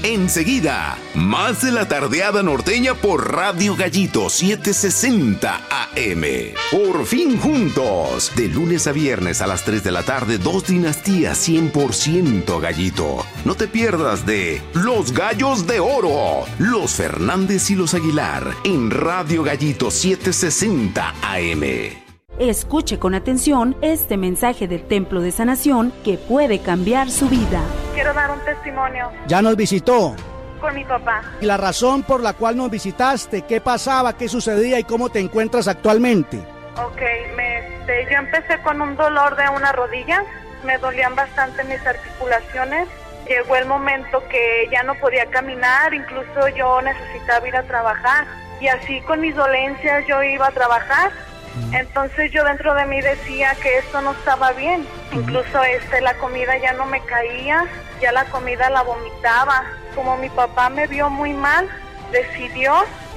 Enseguida, más de la tardeada norteña por Radio Gallito 760 AM. Por fin juntos. De lunes a viernes a las 3 de la tarde, 2 dinastías 100% Gallito. No te pierdas de Los Gallos de Oro, los Fernández y los Aguilar, en Radio Gallito 760 AM. Escuche con atención este mensaje del Templo de Sanación que puede cambiar su vida. Quiero dar un testimonio. ¿Ya nos visitó? Con mi papá. ¿Y la razón por la cual nos visitaste? ¿Qué pasaba? ¿Qué sucedía? ¿Y cómo te encuentras actualmente? Ok, yo empecé con un dolor de una rodilla. Me dolían bastante mis articulaciones. Llegó el momento que ya no podía caminar. Incluso yo necesitaba ir a trabajar. Y así con mis dolencias yo iba a trabajar. Entonces yo dentro de mí decía que esto no estaba bien. Incluso la comida ya no me caía, ya la comida la vomitaba. Como mi papá me vio muy mal, decidió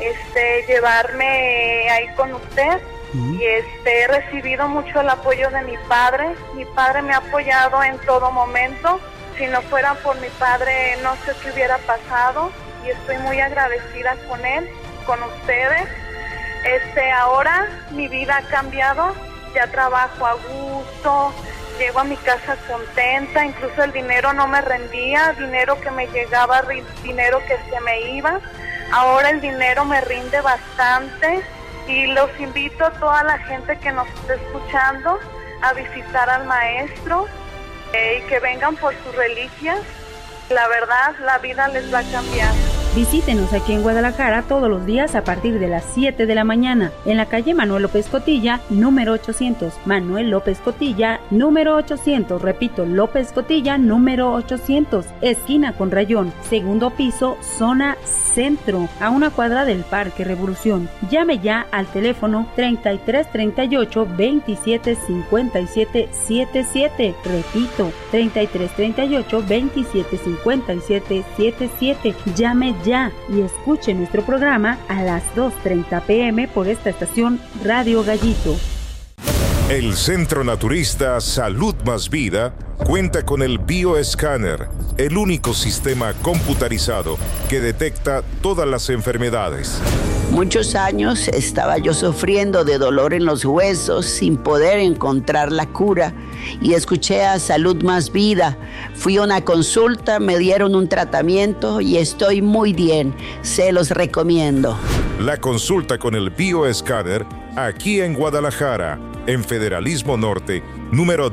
llevarme ahí con usted. Y he recibido mucho el apoyo de mi padre. Mi padre me ha apoyado en todo momento. Si no fuera por mi padre, no sé qué hubiera pasado. Y estoy muy agradecida con él, con ustedes. Ahora mi vida ha cambiado, ya trabajo a gusto, llego a mi casa contenta, incluso el dinero no me rendía, dinero que me llegaba, dinero que se me iba. Ahora el dinero me rinde bastante y los invito a toda la gente que nos esté escuchando a visitar al maestro y que vengan por sus reliquias. La verdad, la vida les va a cambiar. Visítenos aquí en Guadalajara todos los días a partir de las 7 de la mañana, en la calle Manuel López Cotilla, número 800. Manuel López Cotilla, número 800. Repito, López Cotilla, número 800. Esquina con Rayón, segundo piso, zona centro, a una cuadra del Parque Revolución. Llame ya al teléfono 3338 27 57 77. Repito, 3338 27 57 77. Llame ya y escuche nuestro programa a las 2:30 p.m. por esta estación Radio Gallito. El Centro Naturista Salud Más Vida cuenta con el Bioescáner, el único sistema computarizado que detecta todas las enfermedades. Muchos años estaba yo sufriendo de dolor en los huesos sin poder encontrar la cura y escuché a Salud Más Vida. Fui a una consulta, me dieron un tratamiento y estoy muy bien. Se los recomiendo. La consulta con el Bioescáner aquí en Guadalajara, en Federalismo Norte, número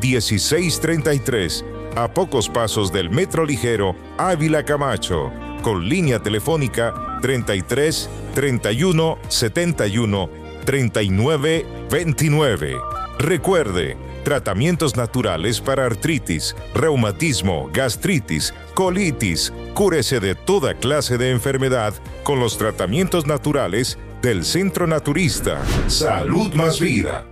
1633, a pocos pasos del Metro Ligero Ávila Camacho, con línea telefónica 33 31 71 39 29. Recuerde, tratamientos naturales para artritis, reumatismo, gastritis, colitis. Cúrese de toda clase de enfermedad con los tratamientos naturales del Centro Naturista Salud Más Vida.